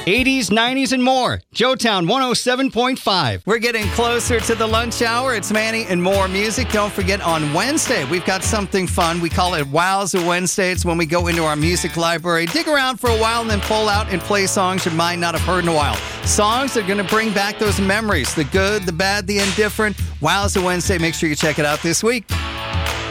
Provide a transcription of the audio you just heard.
80s, 90s, and more. Joetown 107.5. We're getting closer to the lunch hour. It's Manny and more music. Don't forget, on Wednesday, we've got something fun. We call it Wowza Wednesday. It's when we go into our music library, dig around for a while, and then pull out and play songs you might not have heard in a while. Songs that are going to bring back those memories, the good, the bad, the indifferent. Wowza Wednesday. Make sure you check it out this week.